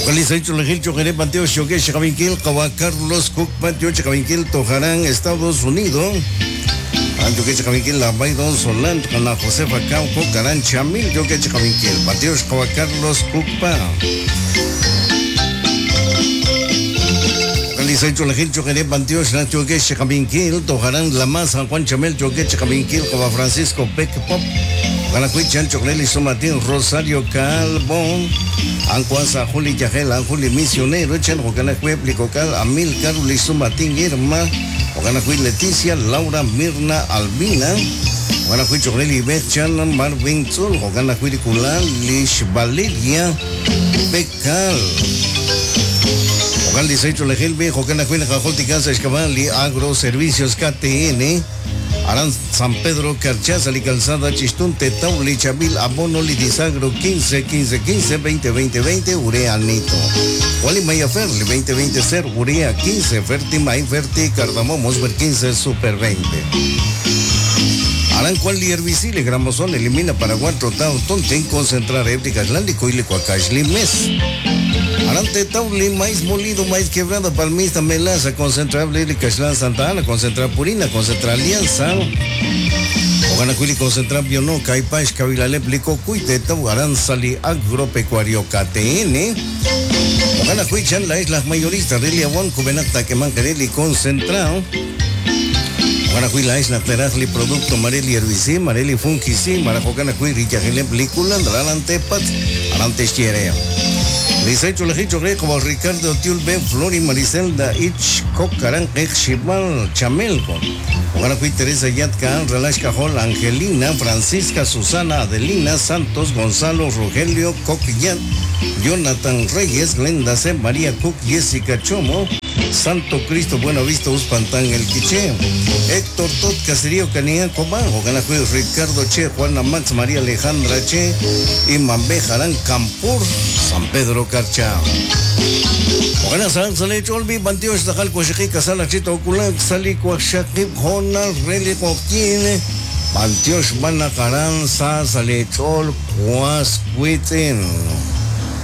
Localiza Chulajil, Choquere, Panteo, Choque, Chacavinquil, Cava Carlos Cook, Patio, Chacavinquil, Tojarán, Estados Unidos. Anto que Chacavinquil, La Baidon, Solant, con la Josefa Cauco, Carán, Chamil, Choque, Chacavinquil, Patio, Cava Carlos Cook, Pa. Localiza Chulajil, Choquere, Panteo, Choque, Chacavinquil, Tojarán, La Más, San Juan Chamel, Choque, Chacavinquil, Cava Francisco, Peck Pop. Ganacuichan, Choquel y Somatín, Rosario Calbón, Ancuasa, Juli Yajela, Juli Misionero, Chan, Oganacue, Plicocal, Amil, Carol y Somatín, Irma, Oganacui Leticia, Laura, Mirna, Albina, Oganacui Choquel y Bechan, Marvin Zul, Oganacui Culal, Lish Valeria, Becal. Ogal 18 Lejel, Oganacui Jajolti Casa Escabali, Agro Servicios KTN. Arán San Pedro, Carchaza, y Calzada, Chistunte, Tauli, Chabil, Abono, Lidisagro, 15, 15, 15, 20, 20, 20, Urea, Nito. Wally Maya Ferli, 20, 20, Ser, Urea, 15, Ferti, May, Ferti, Cardamomos, Ver 15, Super 20. Arán Cuali, Herbicile, Gramosol, elimina Paraguay, Trotado, Tonten, Concentrar, Ébrica, Atlántico, y Licuacashli, Mes. Arante Tauli, maíz molido, maíz quebrada, palmista, melaza, concentrar Blili, Cachlán, Santa Ana, concentrar Purina, concentrar Alianza, Oganacuili, concentrar Bionó, Caipash, Cabilalep, Lico, Cuite, Taugarán, Sali, Agropecuario, KTN, Oganacuichan, la isla mayorista, Relia Bon, Cubenacta, Quemancarelli, concentrado, Oganacuil, la isla Terajli, Producto, Mareli, Herbicí, Mareli, Fungicí, Marajocanacuil, Richajelep, Película, Arante Pat, Arante Chierea. Licecho Lejicho como Ricardo Tiulbe, Flori Maricelda, Ich, Cocarán, Exchimal, Chamelco. Oganacui Teresa Yatka, Relash Cajol, Angelina, Francisca, Susana, Adelina, Santos, Gonzalo, Rogelio, Coquillat, Jonathan Reyes, Glenda C, María Cook, Jessica Chomo, Santo Cristo, Buenavista, Uspantán, El Quiché, Héctor Tot, Caserío, Canía, Comán, Oganacui, Ricardo Che, Juana Max, María Alejandra Che, y Mambé, Jarán, Campur, San Pedro Carcha. Ogana San Sale Cholbi, Bantio, Estajal, Cochejica, Sala Chito, Oculan, Sali, Coachakip, Honal, Reli, Coquine, Bantios, Banacarán, Sale Chol, Cuas, Cuiten.